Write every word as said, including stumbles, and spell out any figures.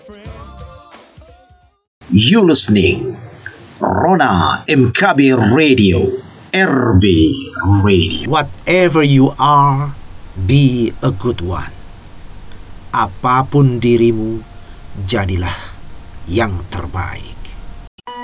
You listening Rona M K B Radio, R B Radio. Whatever you are, be a good one. Apapun dirimu, jadilah yang terbaik.